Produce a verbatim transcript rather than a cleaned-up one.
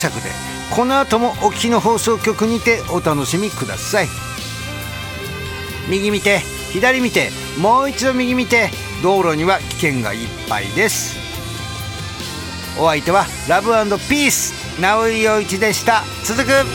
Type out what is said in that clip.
でこの後もお聞きの放送局にてお楽しみください。右見て左見てもう一度右見て、道路には危険がいっぱいです。お相手はラブ&ピース直井陽一でした。続く。